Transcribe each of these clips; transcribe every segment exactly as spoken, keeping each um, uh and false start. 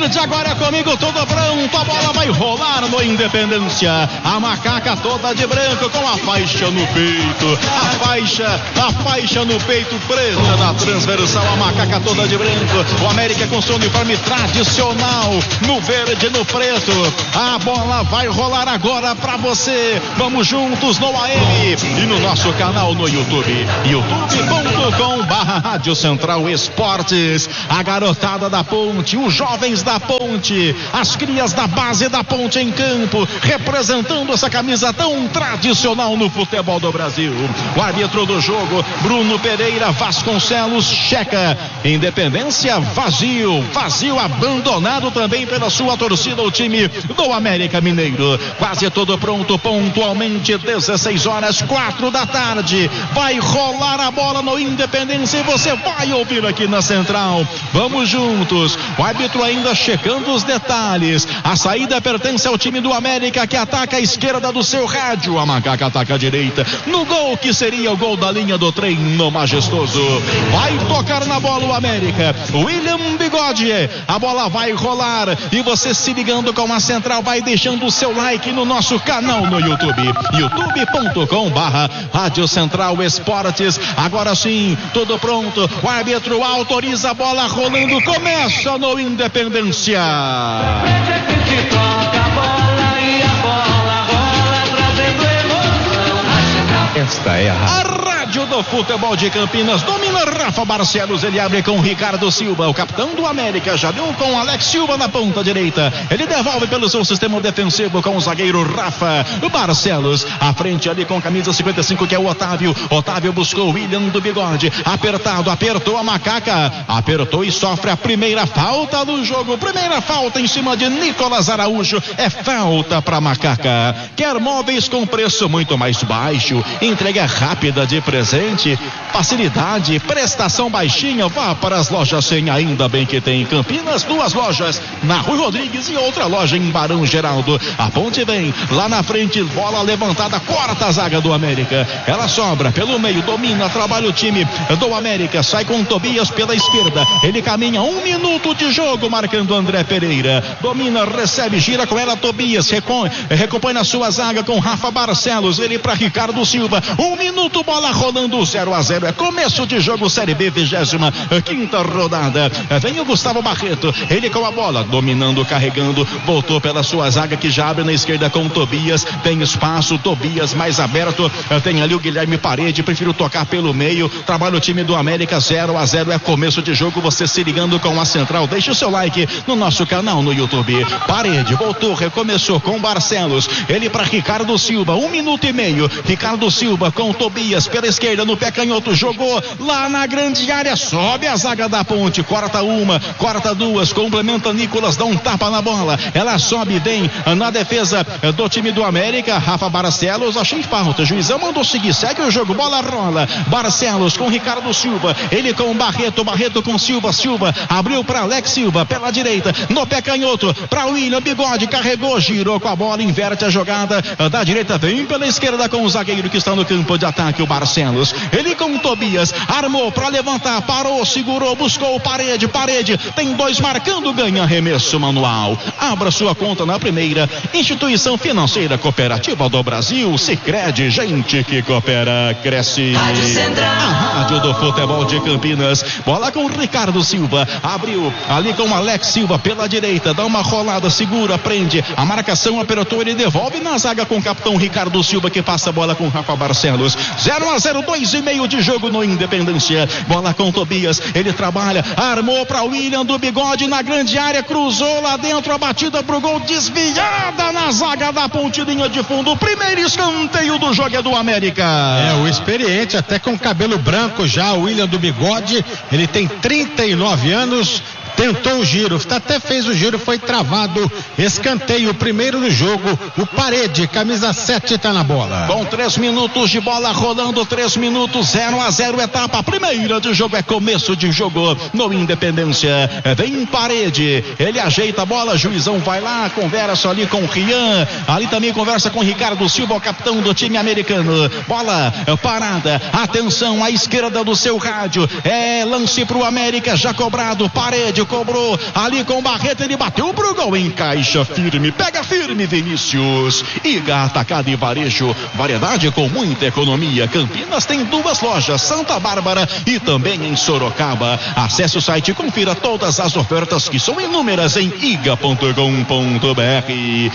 verde, agora é comigo, tudo pronto, a bola vai rolar no Independência. A macaca toda de branco com a faixa no peito, a faixa, a faixa no peito preta na transversal, a macaca toda de branco. O América com seu uniforme tradicional, no verde, no preto. A bola vai rolar agora pra você. Vamos juntos no A M e no nosso canal no YouTube, youtube ponto com barra Rádio Central Esportes. A garotada da Ponte, os jovens da Ponte, as crias da base da Ponte em campo, representando essa camisa tão tradicional no futebol do Brasil. O árbitro do jogo, Bruno Pereira Vasconcelos, checa. Independência vazio, vazio, abandonado também pela sua torcida, o time do América Mineiro. Quase todo pronto, pontualmente, dezesseis horas, quatro da tarde. Vai rolar a bola no Independência e você vai ouvir aqui na Central. Vamos juntos. O árbitro ainda checando os detalhes. A saída pertence ao time do América, que ataca a esquerda do seu rádio. A macaca ataca a direita. No gol que seria o gol da linha do trem no Majestoso. Vai tocar na bola o América. William Bigode. A bola vai rolar e você se ligando com a Central, vai deixando o seu like no nosso canal no YouTube, youtube ponto com barra Rádio Central Esportes. Agora sim, tudo pronto. O árbitro autoriza a bola rolando. Começa no Independência. Esta é a Rádio do Futebol de Campinas. Domina Rafa Barcelos, ele abre com Ricardo Silva, o capitão do América, já deu com Alex Silva na ponta direita. Ele devolve pelo seu sistema defensivo com o zagueiro Rafa Barcelos. À frente ali com camisa cinquenta e cinco, que é o Otávio. Otávio buscou o William do Bigode. Apertado, apertou a macaca. Apertou e sofre a primeira falta do jogo. Primeira falta em cima de Nicolas Araújo. É falta para macaca. Quer móveis com preço muito mais baixo, entrega rápida de presente, facilidade, prestação baixinha? Vá para as lojas cem, ainda bem que tem em Campinas duas lojas, na Rui Rodrigues e outra loja em Barão Geraldo. A Ponte vem lá na frente, bola levantada, corta a zaga do América, ela sobra pelo meio, domina, trabalha o time do América, sai com Tobias pela esquerda, ele caminha, um minuto de jogo, marcando André Pereira, domina, recebe, gira com ela Tobias, recompõe, recompõe na sua zaga com Rafa Barcelos, ele para Ricardo Silva, um minuto, bola rolando, zero a zero, é começo de jogo, Série B, vigésima quinta rodada. Vem o Gustavo Barreto, ele com a bola, dominando, carregando, voltou pela sua zaga, que já abre na esquerda com Tobias, tem espaço, Tobias mais aberto, tem ali o Guilherme Parede, prefiro tocar pelo meio, trabalha o time do América, zero a zero, é começo de jogo, você se ligando com a Central, deixa o seu like no nosso canal no YouTube. Parede, voltou, recomeçou com Barcelos, ele para Ricardo Silva, um minuto e meio, Ricardo Silva com Tobias pela esquerda no pé canhoto, jogou lá na grande área, sobe a zaga da Ponte, corta uma, corta duas, complementa Nicolas, dá um tapa na bola, ela sobe bem na defesa do time do América, Rafa Barcelos, achei falta, juizão mandou seguir, segue o jogo, bola rola, Barcelos com Ricardo Silva, ele com Barreto, Barreto com Silva, Silva abriu para Alex Silva pela direita, no pé canhoto, para William Bigode, carregou, girou com a bola, inverte a jogada da direita, vem pela esquerda com o zagueiro que está no campo de ataque, o Barcelos, ele com o Tobias, armou para levantar, parou, segurou, buscou Parede, Parede, tem dois marcando, ganha arremesso manual. Abra sua conta na primeira instituição financeira cooperativa do Brasil, Sicredi, gente que coopera, cresce. A Rádio do Futebol de Campinas, bola com Ricardo Silva, abriu ali com Alex Silva pela direita, dá uma rolada, segura, prende, a marcação apertou, ele devolve na zaga com o capitão Ricardo Silva, que passa a bola com Rafa Barcelos, zero a zero, dois e meio de jogo no Independência, bola com Tobias, ele trabalha, armou para William do Bigode na grande área, cruzou lá dentro, a batida pro gol, desviada na zaga da Ponte, linha de fundo, o primeiro escanteio do jogo é do América. É, o experiente, até com cabelo branco já, o William do Bigode, ele tem trinta e nove anos, tentou o giro, até fez o giro, foi travado, escanteio, primeiro no jogo, o Parede, camisa sete, tá na bola. Com três minutos de bola rolando, três minutos, zero a zero, etapa primeira de jogo, é começo de jogo no Independência, vem Parede, ele ajeita a bola, juizão vai lá, conversa ali com o Rian, ali também conversa com Ricardo Silva, o capitão do time americano, bola parada, atenção à esquerda do seu rádio, é lance pro América, já cobrado, Parede, Vinícius cobrou ali com o Barreto, ele bateu pro gol, encaixa firme, pega firme Vinícius. Iga Atacado e Varejo, variedade com muita economia. Campinas tem duas lojas, Santa Bárbara e também em Sorocaba. Acesse o site e confira todas as ofertas que são inúmeras em iga ponto com ponto br.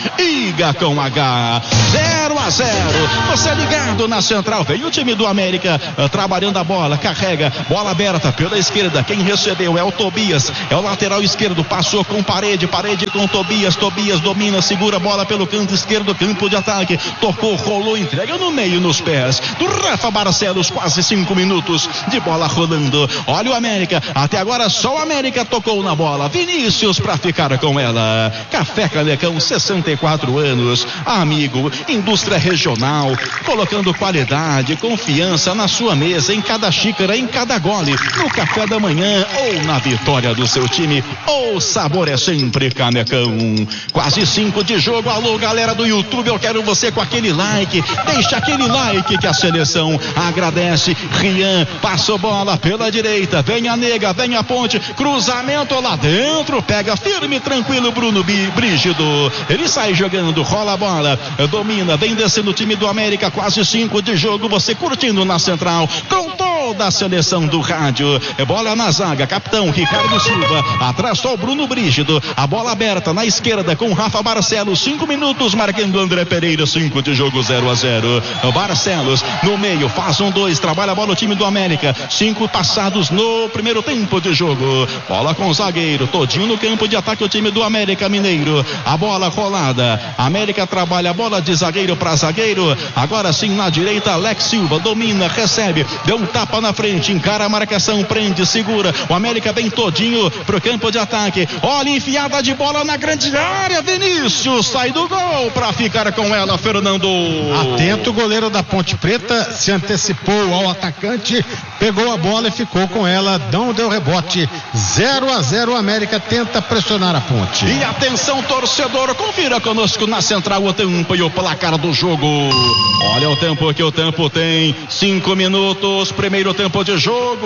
Iga com H, zero a zero. Você ligado na central, vem o time do América uh, trabalhando a bola, carrega, bola aberta pela esquerda, quem recebeu é o Tobias, é o lateral esquerdo, passou com parede, parede com Tobias, Tobias domina, segura a bola pelo canto esquerdo, campo de ataque, tocou, rolou, entrega no meio, nos pés do Rafa Barcelos, quase cinco minutos de bola rolando. Olha o América, até agora só o América tocou na bola, Vinícius pra ficar com ela. Café Canecão, sessenta e quatro anos, amigo, indústria regional, colocando qualidade, confiança na sua mesa, em cada xícara, em cada gole, no café da manhã ou na vitória do seu time. O sabor é sempre Canecão. Quase cinco de jogo. Alô, galera do YouTube, eu quero você com aquele like, deixa aquele like que a seleção agradece. Rian, passou bola pela direita, vem a Nega, vem a Ponte, cruzamento lá dentro, pega firme, tranquilo Bruno Brígido, ele sai jogando, rola a bola, domina, vem descendo o time do América, quase cinco de jogo, você curtindo na central, com toda a seleção do rádio. É bola na zaga, capitão Ricardo Silva, atrás só o Bruno Brígido, a bola aberta na esquerda com Rafa Barcelos, cinco minutos marcando André Pereira, cinco de jogo, zero a zero. Barcelos no meio, faz um dois, trabalha a bola o time do América, cinco passados no primeiro tempo de jogo, bola com o zagueiro, todinho no campo de ataque o time do América Mineiro, a bola rolada, América trabalha a bola de zagueiro para zagueiro, agora sim na direita, Alex Silva domina, recebe, deu um tapa na frente, encara a marcação, prende, segura, o América bem todinho pro campo de ataque, olha enfiada de bola na grande área, Vinícius sai do gol para ficar com ela, Fernando. Atento, o goleiro da Ponte Preta se antecipou ao atacante, pegou a bola e ficou com ela, não deu rebote, zero a zero, o América tenta pressionar a Ponte. E atenção torcedor, confira conosco na central o tempo e o placar do jogo. Olha o tempo que o tempo tem, cinco minutos, primeiro tempo de jogo.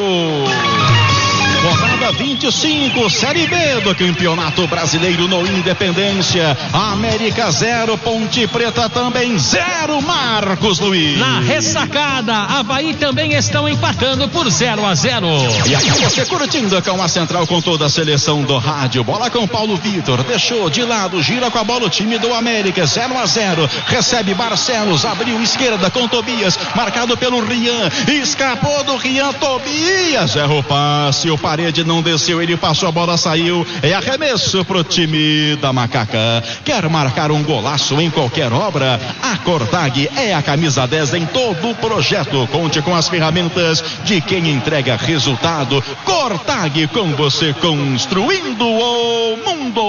Rodada vinte e cinco, Série B do Campeonato Brasileiro no Independência. América zero, Ponte Preta também zero, Marcos Luiz. Na ressacada, Avaí também estão empatando por zero a zero. E aqui você curtindo com a central com toda a seleção do rádio. Bola com Paulo Vitor, deixou de lado, gira com a bola o time do América, zero a zero. Recebe Barcelos, abriu esquerda com Tobias, marcado pelo Rian, escapou do Rian, Tobias, erra o passe, o parede não desceu, ele passou a bola, saiu, é arremesso pro time da Macaca. Quer marcar um golaço em qualquer obra? A Cortag é a camisa dez em todo o projeto. Conte com as ferramentas de quem entrega resultado. Cortag, com você construindo o mundo.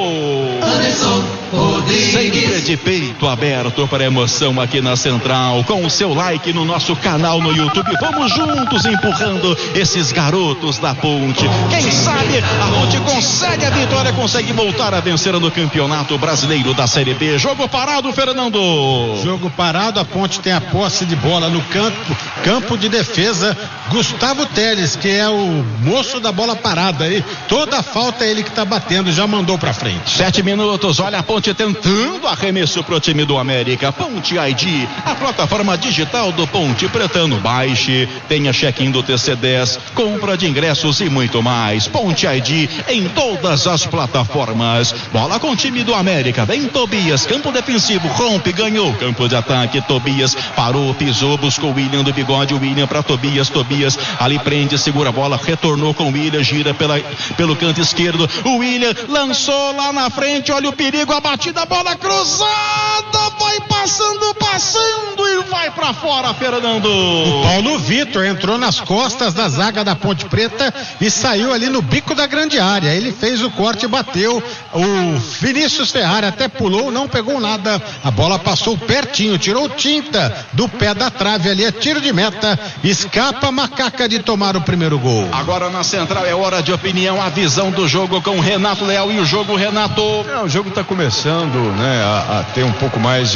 Sempre de peito aberto para emoção aqui na central, com o seu like no nosso canal no YouTube. Vamos juntos empurrando esses garotos da Ponte. Quem sabe aonde consegue a vitória, consegue voltar a vencer no Campeonato Brasileiro da Série B. Jogo parado, Fernando. Jogo parado, a Ponte tem a posse de bola no campo, campo de defesa. Gustavo Teles, que é o moço da bola parada aí, toda a falta é ele que tá batendo, já mandou pra frente. Sete minutos, olha a Ponte tentando arremesso pro time do América. Ponte I D, a plataforma digital do Ponte Pretano. Baixe, tenha check-in do T C dez, compra de ingressos e muito mais. Ponte I D em todas as plataformas. Bola com o time do América, vem Tobias, campo defensivo, rompe, ganhou, campo de ataque, Tobias parou, pisou, buscou o William do bigode, o William pra Tobias, Tobias ali prende, segura a bola, retornou com o William, gira pela, pelo canto esquerdo, o William lançou lá na frente, olha o perigo, a batida, a bola cruzada, vai passando, passando e vai pra fora, Fernando. O Paulo Vitor entrou nas costas da zaga da Ponte Preta e saiu ali no bico da grande área, ele fez o corte e bateu, o Vinícius Ferrari até pulou, não pegou nada, a bola passou pertinho, tirou tinta do pé da trave ali, é tiro de meta, escapa a Macaca de tomar o primeiro gol. Agora na central é hora de opinião, a visão do jogo com Renato Leal. E o jogo, Renato? É, o jogo está começando, né, a, a ter um pouco mais de movimentação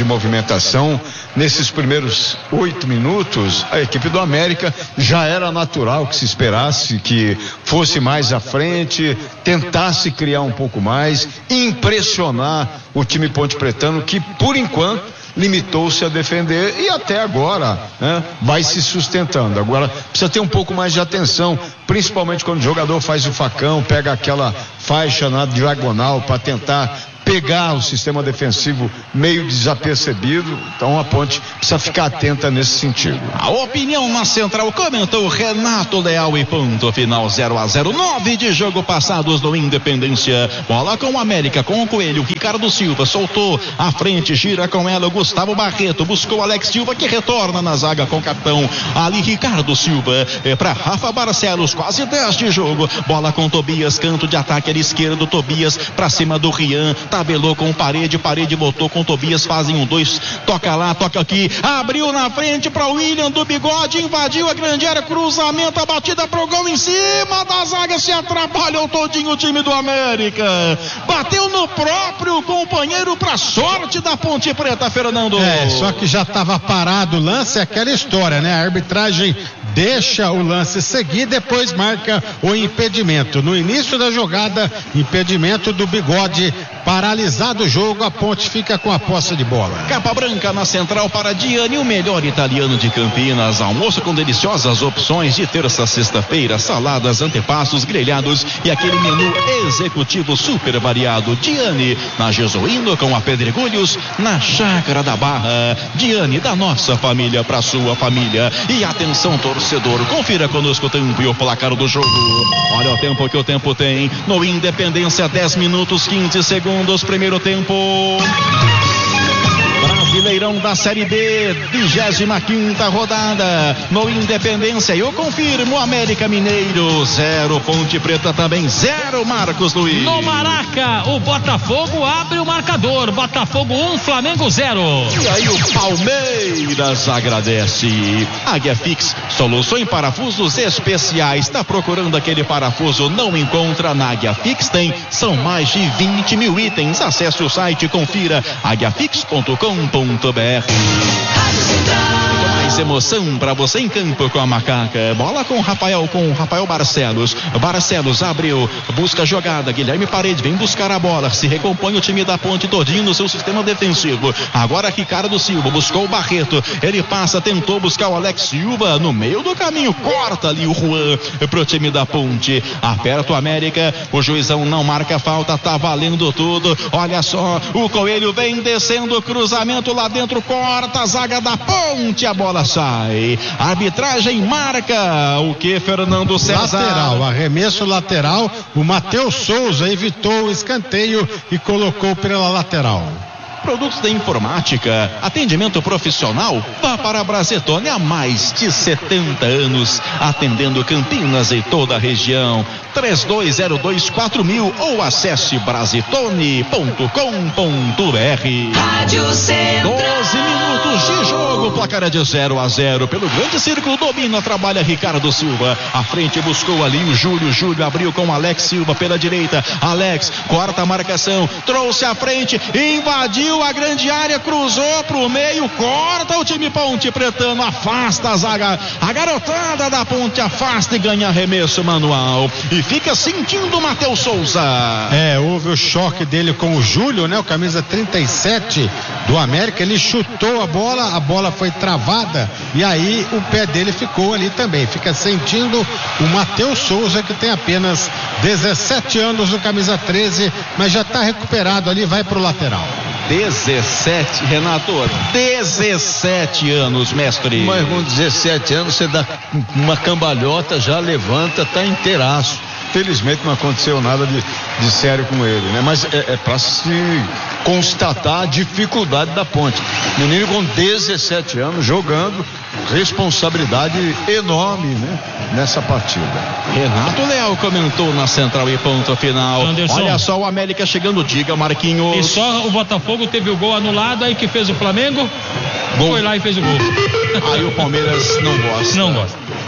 movimentação. Nesses primeiros oito minutos, a equipe do América já era natural que se esperasse que fosse mais à frente, tentasse criar um pouco mais, impressionar o time Ponte Pretano, que por enquanto limitou-se a defender e até agora, né, vai se sustentando. Agora precisa ter um pouco mais de atenção, principalmente quando o jogador faz o facão, pega aquela faixa na diagonal para tentar pegar o sistema defensivo meio desapercebido. Então a Ponte precisa ficar atenta nesse sentido. A opinião na central comentou Renato Leal e ponto final zero a zero. Nove de jogo passados no Independência. Bola com o América, com o Coelho. Ricardo Silva soltou à frente, gira com ela o Gustavo Barreto, buscou Alex Silva, que retorna na zaga com o capitão ali Ricardo Silva, é para Rafa Barcelos, quase dez de jogo. Bola com Tobias, canto de ataque à esquerda, Tobias para cima do Rian, tabelou com parede, parede voltou com Tobias, fazem um dois, toca lá, toca aqui, abriu na frente para o William do Bigode, invadiu a grande área, cruzamento, a batida pro gol em cima da zaga, se atrapalhou todinho o time do América, bateu no próprio companheiro, para sorte da Ponte Preta, Fernando. É, só que já estava parado o lance, é aquela história, né? A arbitragem deixa o lance seguir, depois marca o impedimento. No início da jogada, impedimento do Bigode, paralisado o jogo, a Ponte fica com a posse de bola. Capa branca na central para Diani, o melhor italiano de Campinas. Almoço com deliciosas opções de terça a sexta-feira, saladas, antepassos, grelhados e aquele menu executivo super variado. Diani, na Jesuíno com a Pedregulhos, na Chácara da Barra. Diani, da nossa família para sua família. E atenção, torcedor, confira conosco o tempo e o placar do jogo. Olha o tempo que o tempo tem no Independência, dez minutos, quinze segundos, primeiro tempo. Brasileirão da Série B, vigésima quinta rodada no Independência. Eu confirmo, América Mineiro zero, Ponte Preta também zero, Marcos Luiz. No Maraca, o Botafogo abre o marcador. Botafogo um, Flamengo zero. E aí o Palmeiras agradece. Águia Fix, solução em parafusos especiais. Está procurando aquele parafuso, não encontra? Na Águia Fix tem, são mais de vinte mil itens. Acesse o site, confira águia fix ponto com ponto b r. Mais emoção para você em campo com a Macaca. Bola com o Rafael, com o Rafael Barcelos. Barcelos abriu, busca a jogada. Guilherme Parede vem buscar a bola. Se recompõe o time da Ponte todinho no seu sistema defensivo. Agora Ricardo Silva buscou o Barreto. Ele passa, tentou buscar o Alex Silva no meio do caminho. Corta ali o Juan pro time da Ponte. Aperta o América. O juizão não marca falta. Tá valendo tudo. Olha só, o Coelho vem descendo, cruzamento lá dentro, corta a zaga da Ponte, a bola sai. A arbitragem marca o que, Fernando César? Lateral, arremesso lateral. O Matheus Souza evitou o escanteio e colocou pela lateral. Produtos da informática, atendimento profissional, vá para a Brasetone há mais de setenta anos, atendendo Campinas e toda a região. Três dois zero dois quatro mil ou acesse brasetone ponto com ponto b r. Rádio Central. doze minutos de jogo, placar é de zero a zero. Pelo grande círculo, domina, trabalha Ricardo Silva. À frente buscou ali o Júlio. Júlio abriu com Alex Silva pela direita. Alex corta a marcação, trouxe à frente, invadiu a grande área, cruzou pro meio, corta o time Ponte Pretano, afasta a zaga. A garotada da Ponte afasta e ganha arremesso manual. E fica sentindo o Matheus Souza. É, houve o choque dele com o Júlio, né? O camisa trinta e sete do América. Ele chutou a bola, a bola foi travada e aí o pé dele ficou ali também. Fica sentindo o Matheus Souza, que tem apenas dezessete anos, no camisa treze, mas já está recuperado ali, vai pro lateral. dezessete, Renato, dezessete anos, mestre. Mas com dezessete anos você dá uma cambalhota, já levanta, tá inteiraço. Felizmente não aconteceu nada de, de sério com ele, né? Mas é, é para se constatar a dificuldade da Ponte. Menino com dezessete anos jogando, responsabilidade enorme, né? Nessa partida. Renato Leal comentou na central e ponto final. Anderson. Olha só o América chegando, diga, Marquinhos. E só o Botafogo teve o gol anulado, aí que fez o Flamengo, Gol. foi lá e fez o gol. Aí o Palmeiras não gosta. Não gosta.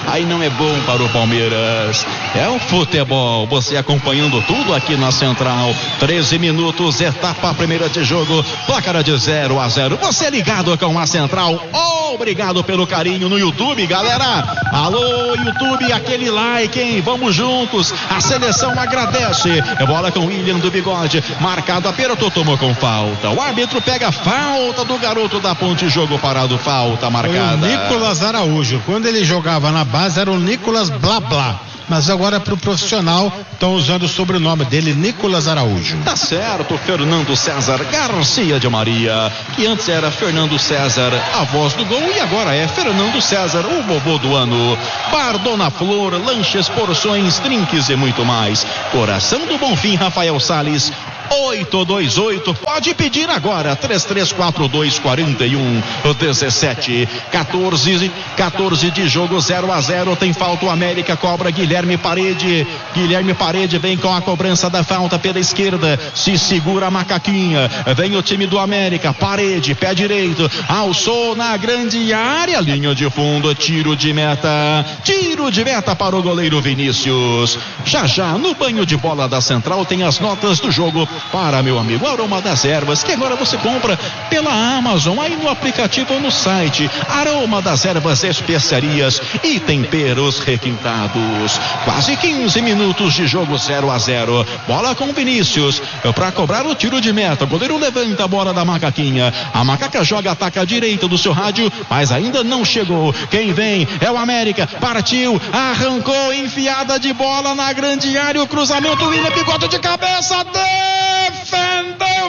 aí não é bom para o Palmeiras. É o futebol, você acompanhando tudo aqui na Central. treze minutos, etapa primeira de jogo, placar de zero a zero. Você ligado com a Central, obrigado pelo carinho no YouTube, galera. Alô, YouTube, aquele like, hein? Vamos juntos, a seleção agradece. É bola com William do Bigode, marcado, apertou, tomou com falta. O árbitro pega a falta do garoto da Ponte, jogo parado, falta marcada. Foi o Nicolas Araújo, quando ele jogava na base era o Nicolas Blá Blá, mas agora para o profissional estão usando o sobrenome dele, Nicolas Araújo. Tá certo, Fernando César Garcia de Maria, que antes era Fernando César, a voz do gol, e agora é Fernando César, o vovô do ano. Bar Dona Flor, lanches, porções, drinks e muito mais. Coração do Bonfim, Rafael Salles, oito dois oito, pode pedir agora, três três quatro dois, quatro um um sete, quatorze de jogo, zero a zero, tem falta, o América cobra, Guilherme Parede, Guilherme Parede vem com a cobrança da falta pela esquerda, se segura a macaquinha, vem o time do América, Parede, pé direito, alçou na grande área, linha de fundo, tiro de meta, tiro de meta para o goleiro Vinícius. Já já, no banho de bola da Central, tem as notas do jogo para meu amigo Aroma das Ervas, que agora você compra pela Amazon, aí no aplicativo ou no site. Aroma das Ervas, especiarias e temperos requintados. Quase quinze minutos de jogo, zero a zero. Bola com Vinícius para cobrar o tiro de meta. O goleiro levanta a bola da macaquinha. A macaca joga, ataca a direita do seu rádio, mas ainda não chegou. Quem vem é o América. Partiu, arrancou, enfiada de bola na grande área. O cruzamento, William Bigode de cabeça. Defendeu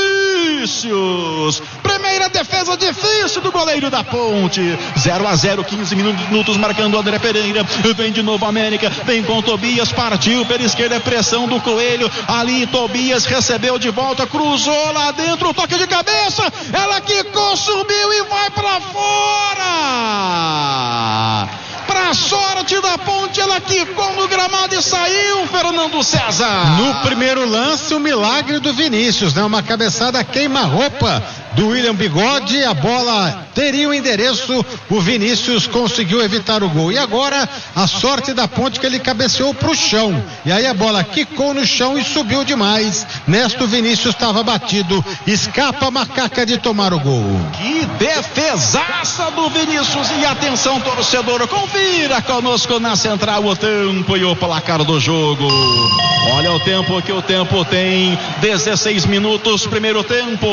Vinícius. Primeira defesa difícil do goleiro da Ponte. zero a zero, quinze minutos marcando André Pereira. Vem de novo América. Vem com Tobias. Partiu pela esquerda. Pressão do Coelho. Ali Tobias recebeu de volta. Cruzou lá dentro. Toque de cabeça. Ela quicou, subiu e vai pra fora. Pra sorte da Ponte, ela quicou no gramado e saiu, Fernando César. No primeiro lance, o milagre do Vinícius, né? Uma cabeçada queima-roupa do William Bigode, a bola teria o endereço, o Vinícius conseguiu evitar o gol. E agora, a sorte da Ponte, que ele cabeceou pro chão. E aí a bola quicou no chão e subiu demais. Nesta, o Vinícius estava batido. Escapa a macaca de tomar o gol. Que defesaça do Vinícius. E atenção, torcedor, confira conosco na Central o tempo e o placar do jogo. Olha o tempo que o tempo tem. dezesseis minutos, primeiro tempo.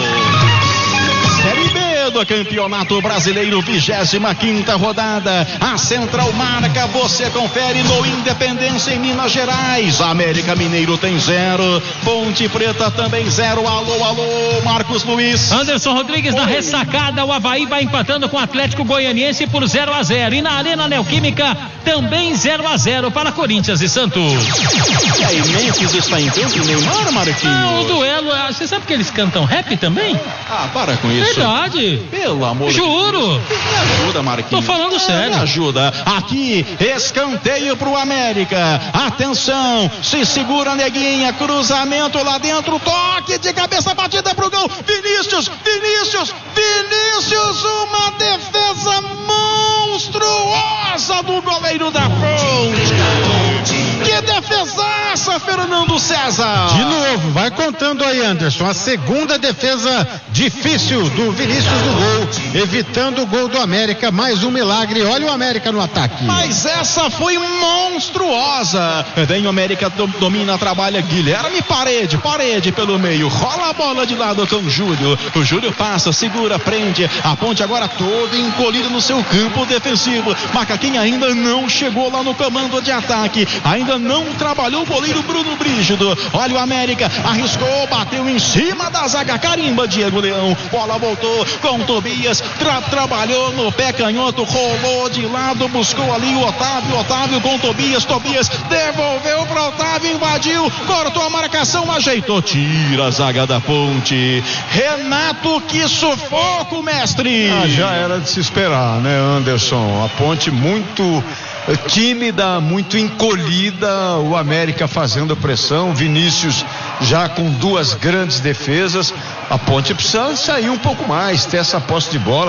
Série B do Campeonato Brasileiro, vigésima quinta rodada. A Central marca, você confere no Independência em Minas Gerais. América Mineiro tem zero, Ponte Preta também zero. Alô, alô, Marcos Luiz. Anderson Rodrigues. Oi. Na ressacada, o Avaí vai empatando com o Atlético Goianiense por zero a zero. E na Arena Neoquímica também zero a zero para Corinthians e Santos. E aí, Memphis está em campo, Neymar, Marquinhos? Não, o duelo, você sabe que eles cantam rap também? Ah, para com isso. Verdade. Pelo amor Juro. de Deus. Me ajuda, Marquinhos. Tô falando sério. Me ajuda. Aqui, escanteio pro América. Atenção, se segura, neguinha. Cruzamento lá dentro. Toque de cabeça, batida pro gol. Vinícius, Vinícius, Vinícius. Uma defesa monstruosa do goleiro da Ponte. Que defesaça, Fernando César. De novo, vai contando aí, Anderson. A segunda defesa difícil do Vinícius do gol, evitando o gol do América. Mais um milagre. Olha o América no ataque. Mas essa foi monstruosa. Vem o América, domina, trabalha. Guilherme Parede, Parede pelo meio. Rola a bola de lado com o Júlio. O Júlio passa, segura, prende. A Ponte agora toda encolhida no seu campo defensivo. Macaquinha ainda não chegou lá no comando de ataque. Ainda não trabalhou o goleiro Bruno Brígido. Olha o América, arriscou, bateu em cima da zaga. Carimba, Diego Leão. Bola voltou com Tobias. Tra- trabalhou no pé canhoto. Rolou de lado, buscou ali o Otávio. Otávio com Tobias. Tobias devolveu para Otávio, invadiu, cortou a marcação, ajeitou, tira a zaga da Ponte. Renato, que sufoco, mestre. Ah, já era de se esperar, né, Anderson? A Ponte muito tímida, muito encolhida, o América fazendo pressão, Vinícius já com duas grandes defesas. A Ponte precisa sair um pouco mais, ter essa posse de bola.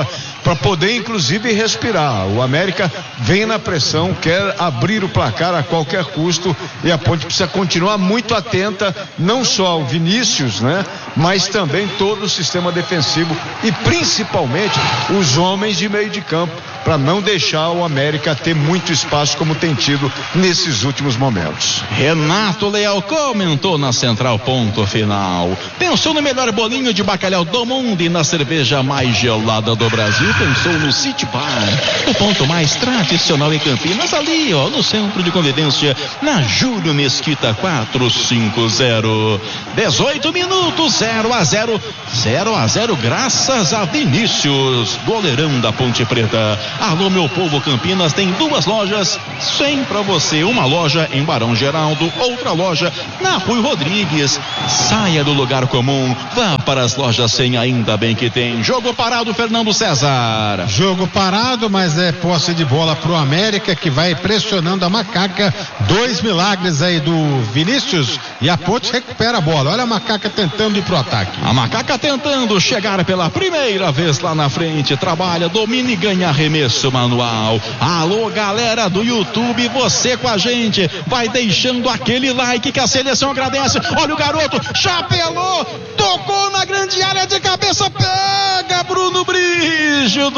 para poder inclusive respirar. O América vem na pressão, quer abrir o placar a qualquer custo e a Ponte precisa continuar muito atenta, não só ao Vinícius, né? Mas também todo o sistema defensivo e principalmente os homens de meio de campo, para não deixar o América ter muito espaço como tem tido nesses últimos momentos. Renato Leal comentou na Central, ponto final. Pensou no melhor bolinho de bacalhau do mundo e na cerveja mais gelada do Brasil? Pensou no City Bar, o ponto mais tradicional em Campinas, ali ó, no centro de convivência, na Júlio Mesquita quatrocentos e cinquenta. dezoito minutos, zero a zero, zero a zero, graças a Vinícius, goleirão da Ponte Preta. Alô, meu povo, Campinas tem duas lojas sem pra você, uma loja em Barão Geraldo, outra loja na Rui Rodrigues. Saia do lugar comum, vá para as lojas sem, ainda bem que tem. Jogo parado, Fernando César. Jogo parado, mas é posse de bola pro América, que vai pressionando a Macaca. Dois milagres aí do Vinícius e a Ponte recupera a bola. Olha a Macaca tentando ir pro ataque. A Macaca tentando chegar pela primeira vez lá na frente, trabalha, domina e ganha arremesso manual. Alô, galera do YouTube, você com a gente, vai deixando aquele like que a seleção agradece. Olha o garoto, chapelou, tocou na grande área de cabeça, pega Bruno Brígido.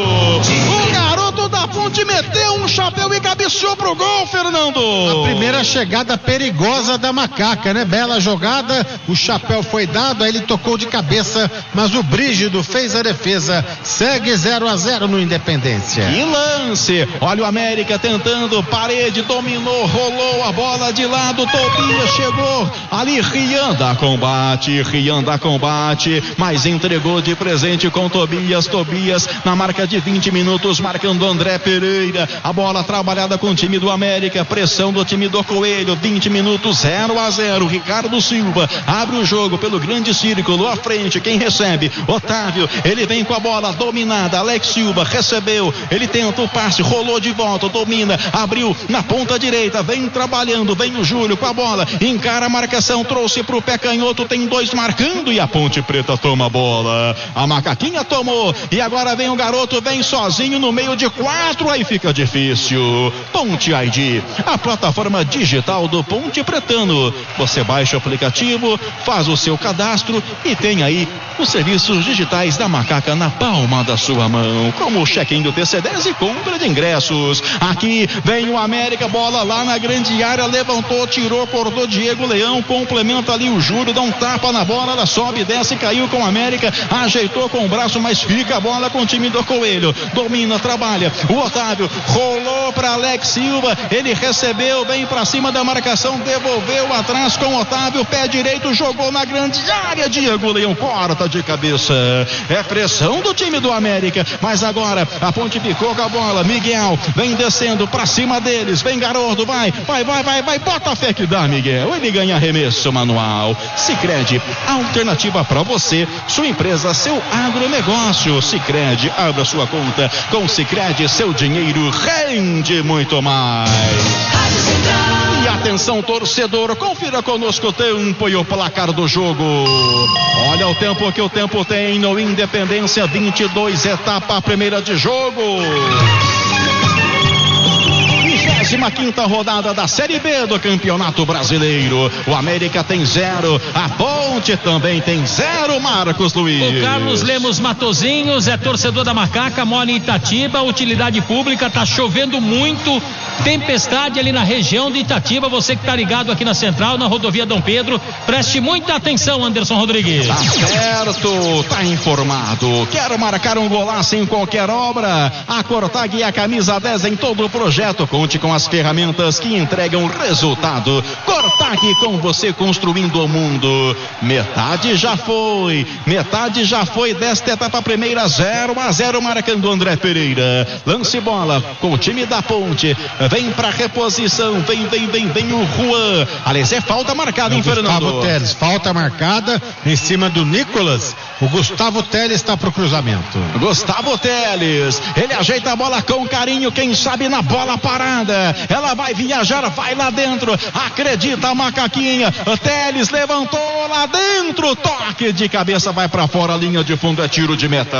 O garoto da Ponte meteu um chapéu e cabeceou pro gol, Fernando. A primeira chegada perigosa da Macaca, né? Bela jogada, o chapéu foi dado, aí ele tocou de cabeça, mas o Brígido fez a defesa. Segue zero a zero no Independência. E lance, olha o América tentando, parede, dominou, rolou a bola de lado, Tobias chegou, ali Rian dá combate, Rian dá combate, mas entregou de presente com Tobias, Tobias na marca de vinte minutos, marcando André Pereira, a bola trabalhada com o time do América, pressão do time do Coelho, vinte minutos, zero a zero, Ricardo Silva abre o jogo pelo grande círculo, à frente, quem recebe? Otávio, ele vem com a bola dominada, Alex Silva recebeu, ele tenta o passe, rolou de volta, domina, abriu na ponta direita, vem trabalhando, vem o Júlio com a bola, encara a marcação, trouxe pro pé canhoto, tem dois marcando e a Ponte Preta toma a bola, a Macaquinha tomou e agora vem o garoto, vem sozinho no meio de quatro, aí fica difícil. Ponte I D, a plataforma digital do Ponte Pretano, você baixa o aplicativo, faz o seu cadastro e tem aí os serviços digitais da Macaca na palma da sua mão, como o check-in do T C dez e compra de ingressos. Aqui vem o América, bola lá na grande área, levantou, tirou, cortou Diego Leão, complementa ali o Júlio, dá um tapa na bola, ela sobe, desce, caiu com o América, ajeitou com o braço, mas fica a bola com o time do Coelho, domina, trabalha, o Otávio rolou para Alex Silva, ele recebeu, vem para cima da marcação, devolveu atrás com o Otávio, pé direito, jogou na grande área, Diego Leão corta de cabeça, é pressão do time do América, mas agora a Ponte ficou com a bola, Miguel vem descendo pra cima deles, vem garoto, vai, vai, vai, vai, vai, bota a fé que dá, Miguel, ele ganha arremesso manual. Sicredi, alternativa pra você, sua empresa, seu agronegócio. Sicredi, abra sua conta com Sicredi, seu dinheiro rende muito mais. E atenção, torcedor, confira conosco o tempo e o placar do jogo. Olha o tempo que o tempo tem no Independência, vinte e dois, etapa primeira de jogo. vigésima quinta rodada da Série B do Campeonato Brasileiro. O América tem zero, a Ponte também tem zero, Marcos Luiz. O Carlos Lemos Matozinhos é torcedor da Macaca, mora em Itatiba, utilidade pública, tá chovendo muito, tempestade ali na região de Itatiba. Você que tá ligado aqui na Central, na rodovia Dom Pedro, preste muita atenção, Anderson Rodrigues. Tá certo, tá informado. Quer marcar um golaço em qualquer obra? A Cortag e a camisa dez em todo o projeto. Conte com as ferramentas que entregam resultado. Cortag, com você construindo o mundo. Metade já foi, metade já foi desta etapa primeira, zero a zero, marcando André Pereira. Lance bola com o time da Ponte. Vem pra reposição, vem, vem, vem, vem o Juan. Aliás, é falta marcada, é hein, Fernando? Gustavo Teles, falta marcada em cima do Nicolas. O Gustavo Teles está pro cruzamento. Gustavo Teles, ele ajeita a bola com carinho, quem sabe na bola parada. Ela vai viajar, vai lá dentro. Acredita a Macaquinha. Teles levantou, jogou lá dentro, toque de cabeça, vai pra fora, a linha de fundo é tiro de meta.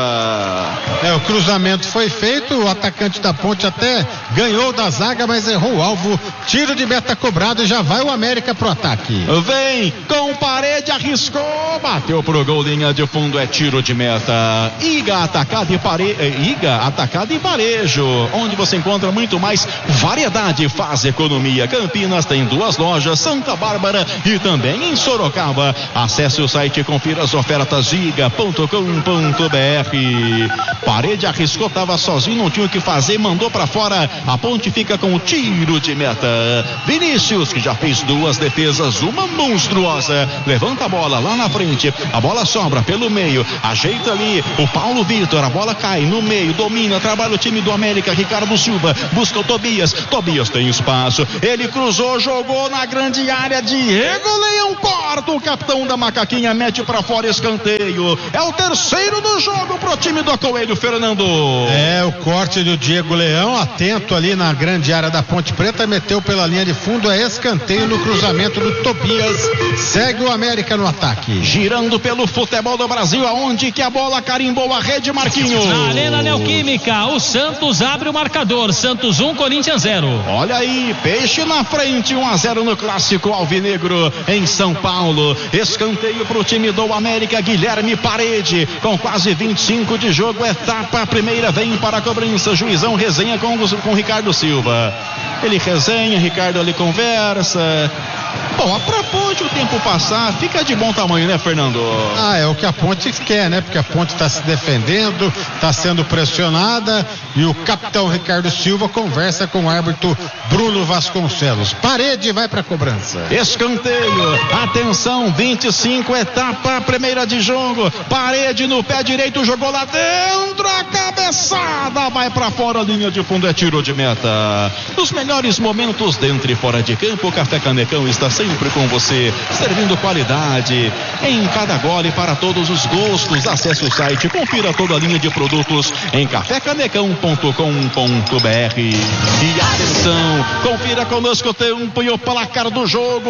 É, o cruzamento foi feito, o atacante da Ponte até ganhou da zaga, mas errou o alvo, tiro de meta cobrado e já vai o América pro ataque. Vem com parede, arriscou, bateu pro gol, linha de fundo é tiro de meta. Iga atacado e pare... Iga atacado e varejo, onde você encontra muito mais variedade, faz economia. Campinas tem duas lojas, Santa Bárbara e também em Sorocaba. Acesse o site e confira as ofertas iga ponto com ponto br. Parede arriscou, tava sozinho, não tinha o que fazer, mandou pra fora. A Ponte fica com o tiro de meta. Vinícius, que já fez duas defesas, uma monstruosa, levanta a bola lá na frente, a bola sobra pelo meio, ajeita ali o Paulo Vitor, a bola cai no meio, domina, trabalha o time do América, Ricardo Silva, busca o Tobias, Tobias tem espaço, ele cruzou, jogou na grande área, Diego Leão corta, o capitão da Macaquinha mete pra fora, escanteio, é o terceiro do jogo pro time do Coelho, Fernando. É, o corte do Diego Leão, atento ali na grande área da Ponte Preta, meteu pela linha de fundo, é escanteio no cruzamento do Tobias, segue o América no ataque. Girando pelo futebol do Brasil, aonde que a bola carimbou a rede, Marquinhos. Na Arena Neoquímica, o Santos abre o marcador, Santos um, Corinthians zero. Olha aí, Peixe na frente, um a zero no clássico alvinegro em São Paulo. Escanteio pro time do América, Guilherme Parede, com quase vinte e cinco de jogo, etapa a primeira, vem para a cobrança, juizão resenha com, com Ricardo Silva. Ele resenha, Ricardo ali conversa. Bom, pra Ponte o tempo passar, fica de bom tamanho, né, Fernando? Ah, é o que a Ponte quer, né? Porque a Ponte está se defendendo, está sendo pressionada e o capitão Ricardo Silva conversa com o árbitro Bruno Vasconcelos. Parede vai para a cobrança. Escanteio, atenção, vinte e cinco, etapa primeira de jogo. Parede no pé direito, jogou lá dentro, a cabeçada vai para fora, linha de fundo é tiro de meta. Nos melhores momentos dentro e fora de campo, o Café Canecão está sempre com você, servindo qualidade em cada gole para todos os gostos. Acesse o site, confira toda a linha de produtos em café canecão ponto com ponto br. E atenção, confira conosco o tempo e o placar do jogo.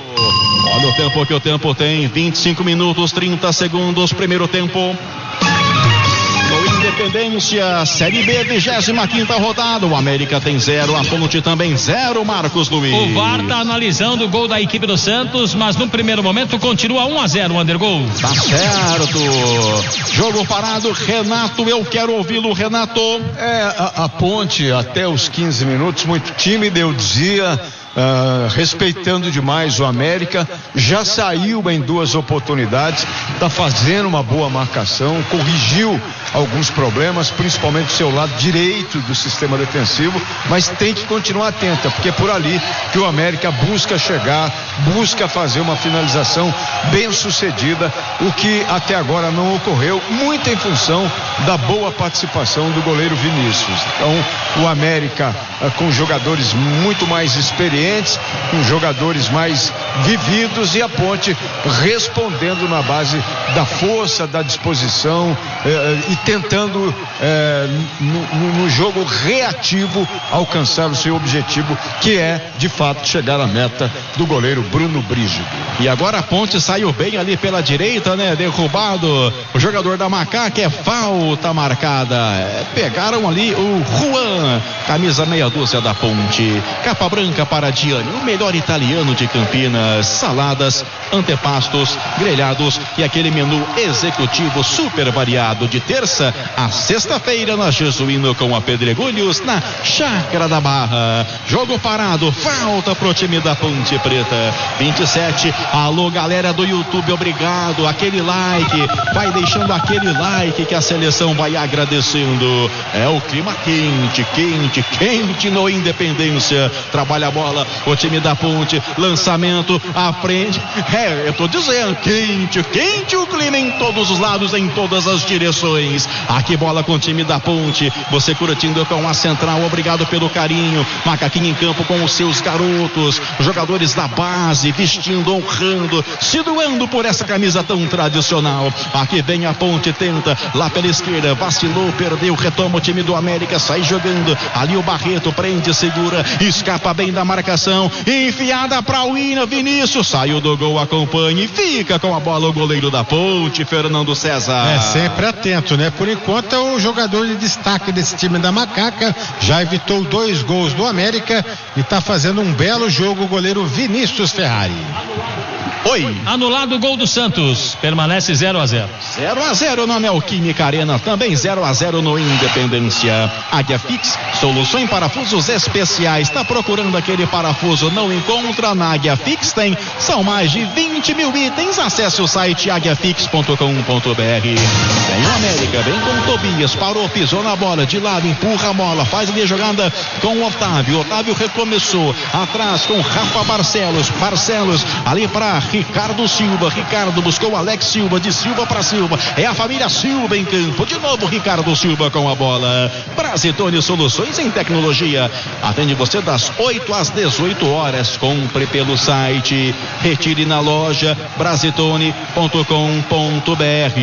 Olha o tempo que o tempo tem, vinte e cinco minutos, trinta segundos, primeiro tempo. Independência, Série B, vigésima quinta rodada. O América tem zero, a Ponte também zero, Marcos Luiz. O V A R tá analisando o gol da equipe do Santos, mas no primeiro momento continua um a zero, Andergol. Tá certo. Jogo parado, Renato, eu quero ouvi-lo, Renato. É, a, a Ponte até os quinze minutos, muito tímida, eu dizia. Uh, respeitando demais o América, já saiu em duas oportunidades, está fazendo uma boa marcação, corrigiu alguns problemas, principalmente do seu lado direito do sistema defensivo, mas tem que continuar atenta, porque é por ali que o América busca chegar, busca fazer uma finalização bem sucedida, o que até agora não ocorreu, muito em função da boa participação do goleiro Vinícius. Então o América uh, com jogadores muito mais experientes, com jogadores mais vividos, e a Ponte respondendo na base da força, da disposição eh, e tentando eh, no, no jogo reativo alcançar o seu objetivo, que é de fato chegar à meta do goleiro Bruno Brígido. E agora a Ponte saiu bem ali pela direita, né? Derrubado o jogador da Macaca, é falta marcada. É, pegaram ali o Juan, camisa meia dúzia da Ponte, capa branca para Diane, o melhor italiano de Campinas, saladas, antepastos, grelhados e aquele menu executivo super variado de terça a sexta-feira na Jesuíno com a Pedregulhos, na Chácara da Barra. Jogo parado, falta pro time da Ponte Preta. vinte e sete, alô galera do YouTube, obrigado, aquele like, vai deixando aquele like que a seleção vai agradecendo. É o clima quente, quente, quente no Independência, trabalha a bola o time da Ponte, lançamento à frente, é, eu tô dizendo, quente, quente o clima em todos os lados, em todas as direções. Soluções. Aqui bola com o time da Ponte. Você curtindo com a central. Obrigado pelo carinho. Macaquinho em campo com os seus garotos. Jogadores da base vestindo, honrando, se doando por essa camisa tão tradicional. Aqui vem a Ponte, tenta lá pela esquerda. Vacilou, perdeu, retoma o time do América. Sai jogando. Ali o Barreto prende, segura. Escapa bem da marcação. Enfiada para o William. Vinícius saiu do gol, acompanha e fica com a bola o goleiro da Ponte, Fernando César. É sempre atento, né? Por enquanto é o jogador de destaque desse time da Macaca. Já evitou dois gols do América e está fazendo um belo jogo o goleiro Vinícius Ferrari. Oi. Anulado o gol do Santos. Permanece zero a zero. zero a zero na Neoquímica Arena. Também zero a zero no Independência. Águia Fix, solução em parafusos especiais. Está procurando aquele parafuso, não encontra? Na Águia Fix tem. São mais de vinte mil itens. Acesse o site águia fix ponto com ponto b r. Vem o América, vem com Tobias. Parou, pisou na bola. De lado, empurra a bola. Faz ali a jogada com o Otávio. Otávio recomeçou. Atrás com Rafa Barcelos. Barcelos ali para Ricardo Silva. Ricardo buscou Alex Silva. De Silva para Silva. É a família Silva em campo. De novo Ricardo Silva com a bola. Brasitone Soluções em Tecnologia. Atende você das oito às dezoito horas. Compre pelo site. Retire na loja brasitone ponto com ponto b r.